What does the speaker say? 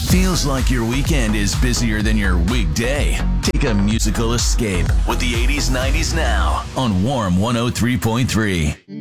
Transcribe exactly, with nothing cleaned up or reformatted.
Feels like your weekend is busier than your weekday? Take a musical escape with the eighties nineties Now on Warm one oh three point three.